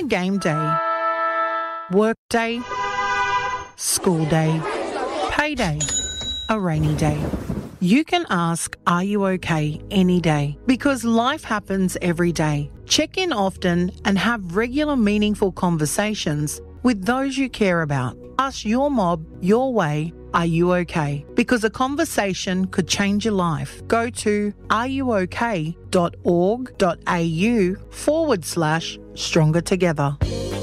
game day, work day, school day, payday, a rainy day. You can ask, "Are you okay?" any day, because life happens every day. Check in often and have regular meaningful conversations with those you care about. Ask your mob your way, "Are you okay?" Because a conversation could change your life. Go to areyouok.org.au/stronger together.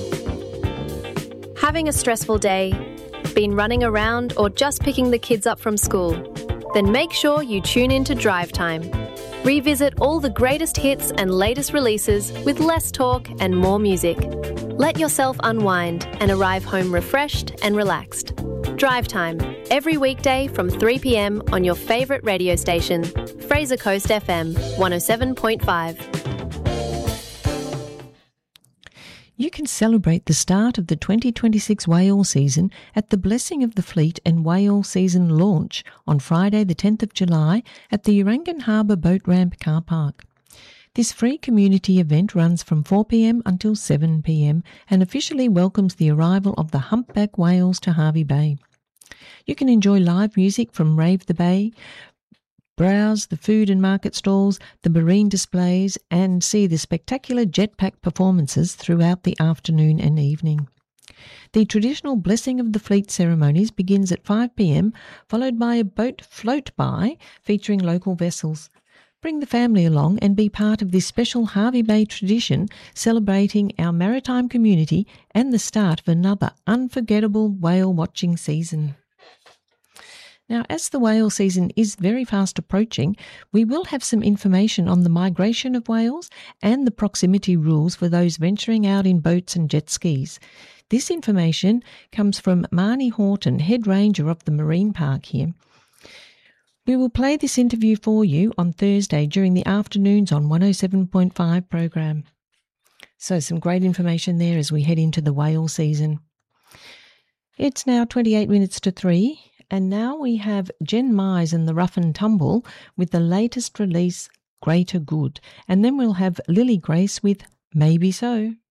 Having a stressful day? Been running around or just picking the kids up from school? Then make sure you tune in to Drive Time. Revisit all the greatest hits and latest releases with less talk and more music. Let yourself unwind and arrive home refreshed and relaxed. Drive Time, every weekday from 3 p.m. on your favourite radio station, Fraser Coast FM 107.5. You can celebrate the start of the 2026 whale season at the Blessing of the Fleet and Whale Season launch on Friday the 10th of July at the Urangan Harbour Boat Ramp car park. This free community event runs from 4 p.m. until 7 p.m. and officially welcomes the arrival of the humpback whales to Hervey Bay. You can enjoy live music from Rave the Bay, browse the food and market stalls, the marine displays, and see the spectacular jetpack performances throughout the afternoon and evening. The traditional Blessing of the Fleet ceremonies begins at 5 p.m, followed by a boat float-by featuring local vessels. Bring the family along and be part of this special Hervey Bay tradition celebrating our maritime community and the start of another unforgettable whale watching season. Now, as the whale season is very fast approaching, we will have some information on the migration of whales and the proximity rules for those venturing out in boats and jet skis. This information comes from Marnie Horton, Head Ranger of the Marine Park here. We will play this interview for you on Thursday during the afternoons on 107.5 program. So some great information there as we head into the whale season. It's now 28 minutes to 3. And now we have Jen Mize and the Rough and Tumble with the latest release, Greater Good. And then we'll have Lily Grace with Maybe So.